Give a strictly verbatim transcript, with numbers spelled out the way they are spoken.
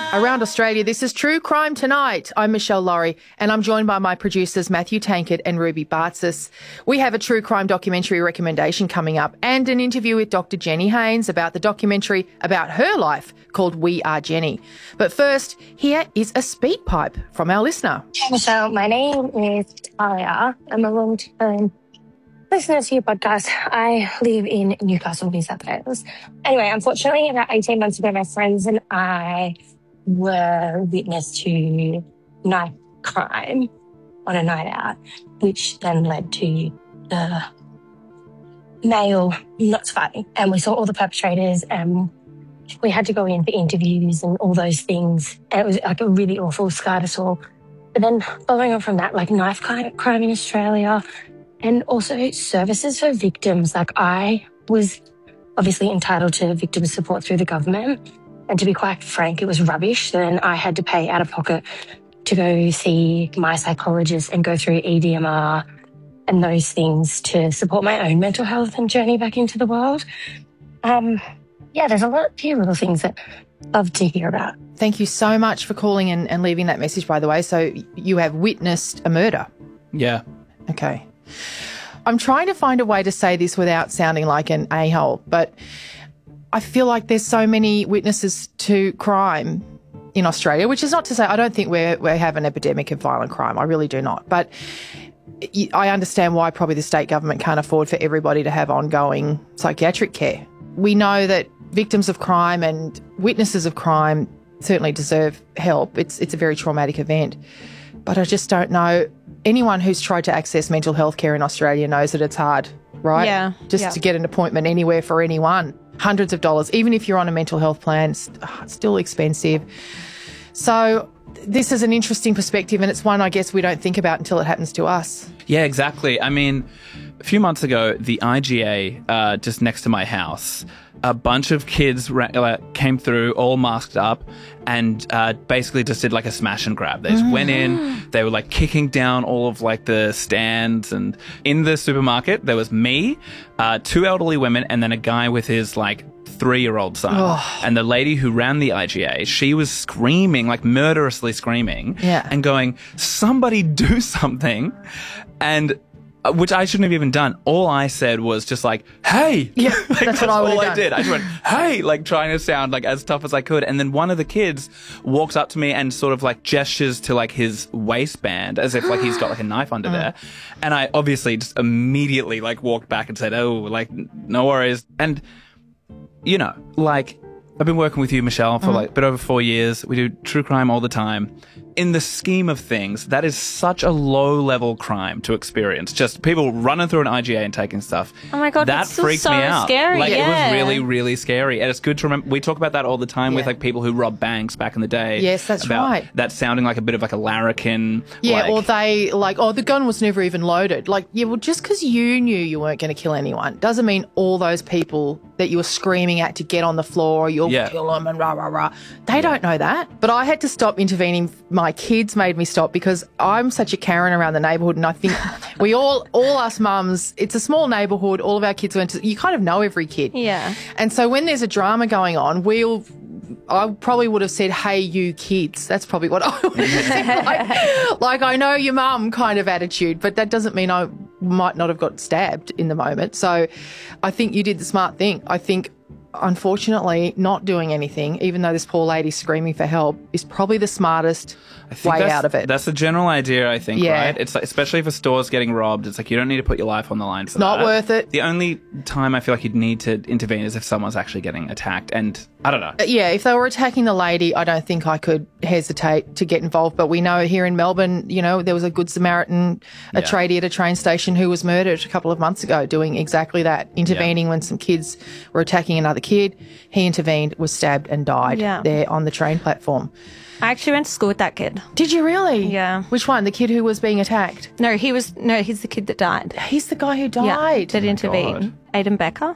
Around Australia, this is True Crime Tonight. I'm Michelle Laurie, and I'm joined by my producers Matthew Tankard and Ruby Bartzis. We have a true crime documentary recommendation coming up and an interview with Doctor Jenny Haynes about the documentary about her life called We Are Jenny. But first, here is a speak pipe from our listener. Hey Michelle, my name is Talia. I'm a long-term listener to your podcast. I live in Newcastle, New South Wales. Anyway, unfortunately, about eighteen months ago, my friends and I were witness to knife crime on a night out, which then led to the male nuts fighting. And we saw all the perpetrators and we had to go in for interviews and all those things. And it was like a really awful scar to all. But then following on from that, like knife crime in Australia and also services for victims. Like I was obviously entitled to victim support through the government. And to be quite frank, it was rubbish. Then I had to pay out of pocket to go see my psychologist and go through E D M R and those things to support my own mental health and journey back into the world. Um, yeah, there's a lot, few little things that I'd love to hear about. Thank you so much for calling and, and leaving that message, by the way. So you have witnessed a murder? Yeah. Okay. I'm trying to find a way to say this without sounding like an a-hole, but I feel like there's so many witnesses to crime in Australia, which is not to say I don't think we're, we have an epidemic of violent crime. I really do not. But I understand why probably the state government can't afford for everybody to have ongoing psychiatric care. We know that victims of crime and witnesses of crime certainly deserve help. It's, it's a very traumatic event. But I just don't know. Anyone who's tried to access mental health care in Australia knows that it's hard, right? Yeah. Just yeah. to get an appointment anywhere for anyone. Hundreds of dollars. Even if you're on a mental health plan, it's still expensive. So this is an interesting perspective, and it's one I guess we don't think about until it happens to us. Yeah, exactly. I mean, a few months ago, the I G A, uh, just next to my house, a bunch of kids ra- uh, came through all masked up and uh, basically just did like a smash and grab. They just mm. went in, they were like kicking down all of like the stands, and in the supermarket there was me, uh, two elderly women, and then a guy with his like three-year-old son. Oh. And the lady who ran the I G A, she was screaming, like murderously screaming yeah. and going, somebody do something. And which I shouldn't have even done. All I said was just like, hey. Yeah, like, that's, that's what I would all have I done. did. I just went, hey, like trying to sound like as tough as I could. And then one of the kids walks up to me and sort of like gestures to like his waistband as if like he's got like a knife under there. And I obviously just immediately like walked back and said, oh, like no worries. And, you know, like I've been working with you, Michelle, for mm-hmm. like a bit over four years. We do true crime all the time. In the scheme of things, that is such a low-level crime to experience. Just people running through an I G A and taking stuff. Oh my God, that that's freaked so me out. Scary. Like yeah. it was really, really scary. And it's good to remember. We talk about that all the time yeah. with like people who rob banks back in the day. Yes, that's about right. That sounding like a bit of like a larrikin. Yeah, like, or they like, oh, the gun was never even loaded. Like, yeah, well, just because you knew you weren't going to kill anyone doesn't mean all those people that you were screaming at to get on the floor, you'll yeah. kill them and rah, rah, rah. They yeah. don't know that. But I had to stop intervening. My kids made me stop because I'm such a Karen around the neighbourhood, and I think we all, all us mums, it's a small neighbourhood, all of our kids went to, you kind of know every kid. Yeah. And so when there's a drama going on, we'll, I probably would have said, hey, you kids. That's probably what I would have said. Like, like, I know your mum kind of attitude, but that doesn't mean I might not have got stabbed in the moment. So I think you did the smart thing. I think, unfortunately, not doing anything, even though this poor lady's screaming for help, is probably the smartest I think way that's, out of it. That's the general idea, I think, yeah. right? It's like, especially if a store's getting robbed, it's like you don't need to put your life on the line for it's that. not worth it. The only time I feel like you'd need to intervene is if someone's actually getting attacked, and I don't know. Yeah, if they were attacking the lady, I don't think I could hesitate to get involved. But we know here in Melbourne, you know, there was a Good Samaritan, a Yeah. tradie at a train station who was murdered a couple of months ago doing exactly that, intervening Yeah. when some kids were attacking another kid. He intervened, was stabbed and died Yeah. there on the train platform. I actually went to school with that kid. Did you really? Yeah. Which one? The kid who was being attacked? No, he was, no, he's the kid that died. He's the guy who Yeah, died. that intervened. Aidan Becker.